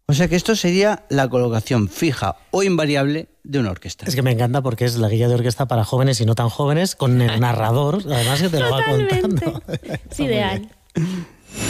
O sea que esto sería la colocación fija o invariable de una orquesta. Es que me encanta porque es la guía de orquesta para jóvenes y no tan jóvenes, con el narrador, además que te lo va contando. Es ideal.